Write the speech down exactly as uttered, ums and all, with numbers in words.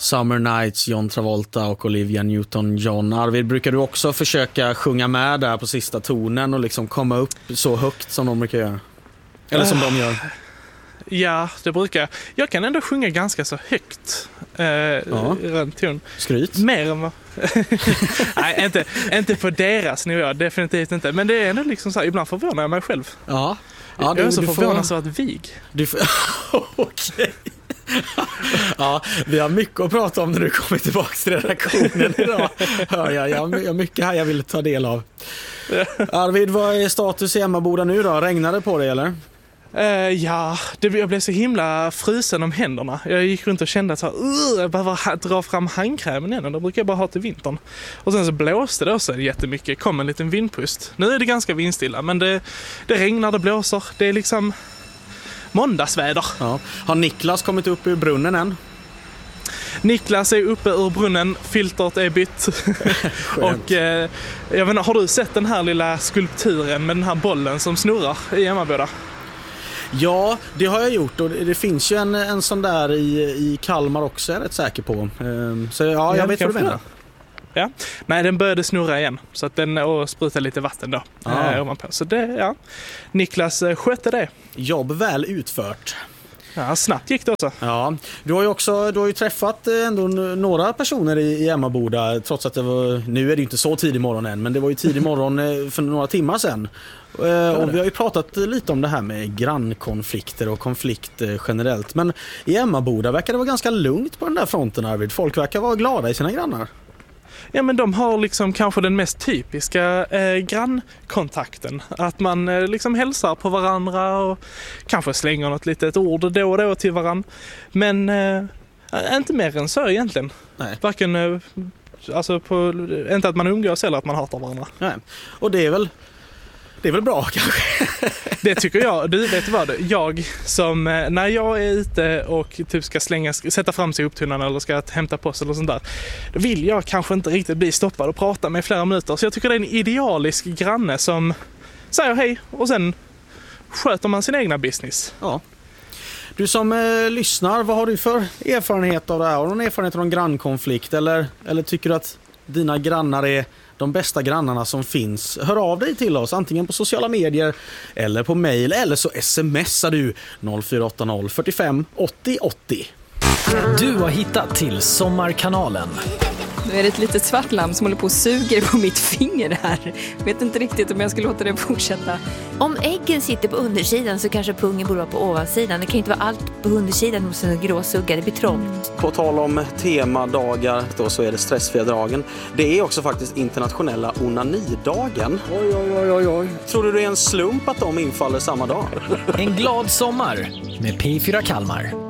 Summer Nights, John Travolta och Olivia Newton-John. Arvid, brukar du också försöka sjunga med där på sista tonen och liksom komma upp så högt som de brukar göra? Eller som uh, de gör? Ja, det brukar jag. Jag kan ändå sjunga ganska så högt. Eh, ja. ton. Skryt. Mer än vad... Nej, inte, inte på deras nivå, definitivt inte. Men det är ändå liksom så här, ibland förvånar jag mig själv. Ja. Ja, jag du, är så förvånad så får... att Vig. Du får... Okej. Ja, vi har mycket att prata om när du kommer tillbaka till redaktionen idag. Hör jag, jag har mycket här jag vill ta del av. Arvid, vad är status i Emmaboda nu då? Regnar det på dig eller? Uh, ja, det, jag blev så himla frusen om händerna. Jag gick runt och kände att så här, uh, jag behöver dra fram handkrämen igen. Det brukar jag bara ha till vintern. Och sen så blåste det också jättemycket. Kom en liten vindpust. Nu är det ganska vindstilla, men det, det regnar, det blåser. Det är liksom måndagsväder. Ja. Har Niklas kommit upp ur brunnen än? Niklas är uppe ur brunnen, filtret är bytt. Och eh, jag vet inte, har du sett den här lilla skulpturen med den här bollen som snurrar i Emmaboda? Ja, det har jag gjort och det finns ju en, en sån där i, i Kalmar också, är jag rätt säker på. Så ja, jag ja, vet vad du menar. Ja. Nej, den började snurra igen så att den och spruta lite vatten då. Ah. Äh, så det, ja. Niklas skötte det. Jobb väl utfört. Ja, snabbt gick det också. Ja, du har ju också du har ju träffat ändå några personer i, i Emmaboda, trots att det var, nu är det ju inte så tidig morgon än, men det var ju tidig morgon för några timmar sedan. Och vi har ju pratat lite om det här med grannkonflikter och konflikt generellt, men i Emmaboda verkar det vara ganska lugnt på den där fronten, Arvid. Folk verkar vara glada i sina grannar. Ja, men de har liksom kanske den mest typiska eh, grannkontakten. Att man eh, liksom hälsar på varandra och kanske slänger något litet ord då och då till varandra. Men eh, inte mer än så egentligen. Nej. Varken, eh, alltså på, inte att man umgås eller att man hatar varandra. Nej. Och det är väl Det är väl bra kanske. Det tycker jag. Du vet vad, jag som när jag är ute och typ ska slänga, sätta fram sig i upptunnan eller ska hämta post eller sånt där, då vill jag kanske inte riktigt bli stoppad och prata med flera minuter. Så jag tycker det är en idealisk granne som säger hej och sen sköter man sin egna business. Ja. Du som eh, lyssnar, vad har du för erfarenhet av det här? Har du någon erfarenhet av en grannkonflikt eller, eller tycker du att dina grannar är de bästa grannarna som finns? Hör av dig till oss antingen på sociala medier eller på mejl, eller så smsar du noll fyra åtta noll fyrtiofem åttio åttio. Du har hittat till Sommarkanalen. Nu är det ett litet svart lamm som håller på och suger på mitt finger här. Vet inte riktigt om jag ska låta det fortsätta. Om äggen sitter på undersidan så kanske pungen borde vara på ovansidan. Det kan inte vara allt på undersidan hos en gråsugga, det blir trångt. På tal om temadagar då, så är det stressfria dagen. Det är också faktiskt internationella onanidagen. Oj, oj, oj, oj, oj. Tror du det är en slump att de infaller samma dag? En glad sommar med P fyra Kalmar.